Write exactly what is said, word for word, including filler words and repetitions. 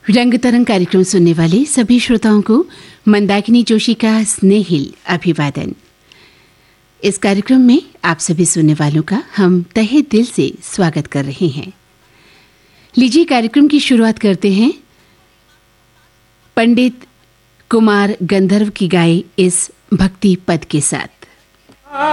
रंग तरंग कार्यक्रम सुनने वाले सभी श्रोताओं को मंदाकिनी जोशी का स्नेहिल अभिवादन। इस कार्यक्रम में आप सभी सुनने वालों का हम तहे दिल से स्वागत कर रहे हैं। लीजिए कार्यक्रम की शुरुआत करते हैं पंडित कुमार गंधर्व की गाए इस भक्ति पद के साथ।